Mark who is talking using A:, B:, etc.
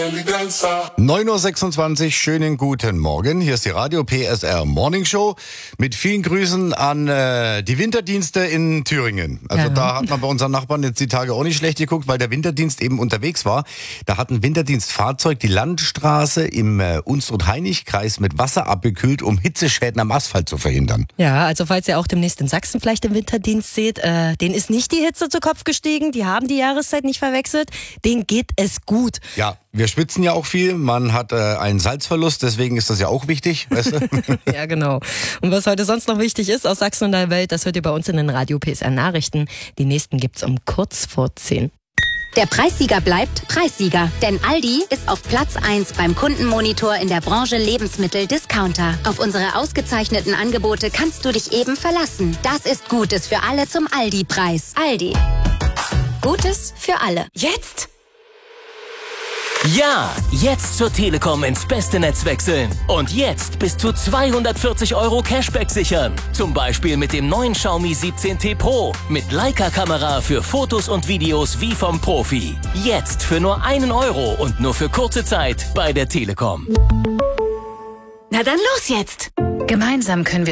A: 9.26 Uhr, schönen guten Morgen. Hier ist die Radio PSR Morning Show mit vielen Grüßen an die Winterdienste in Thüringen. Also da hat man bei unseren Nachbarn jetzt die Tage auch nicht schlecht geguckt, weil der Winterdienst eben unterwegs war. Da hat ein Winterdienstfahrzeug die Landstraße im Unstrut- und Hainich-Kreis mit Wasser abgekühlt, um Hitzeschäden am Asphalt zu verhindern.
B: Ja, also falls ihr auch demnächst in Sachsen vielleicht im Winterdienst seht, denen ist nicht die Hitze zu Kopf gestiegen, die haben die Jahreszeit nicht verwechselt, denen geht es gut.
A: Ja, wir schwitzen ja auch viel, man hat einen Salzverlust, deswegen ist das ja auch wichtig, weißt du?
B: Ja, genau. Und was heute sonst noch wichtig ist aus Sachsen und der Welt, das hört ihr bei uns in den Radio PSR Nachrichten. Die nächsten gibt's um kurz vor 10.
C: Der Preissieger bleibt Preissieger, denn Aldi ist auf Platz 1 beim Kundenmonitor in der Branche Lebensmittel-Discounter. Auf unsere ausgezeichneten Angebote kannst du dich eben verlassen. Das ist Gutes für alle zum Aldi-Preis. Aldi. Gutes für alle.
D: Jetzt? Ja, jetzt zur Telekom ins beste Netz wechseln. Und jetzt bis zu 240 € Cashback sichern. Zum Beispiel mit dem neuen Xiaomi 17T Pro. Mit Leica-Kamera für Fotos und Videos wie vom Profi. Jetzt für nur 1 € und nur für kurze Zeit bei der Telekom.
C: Na dann los jetzt.
E: Gemeinsam können wir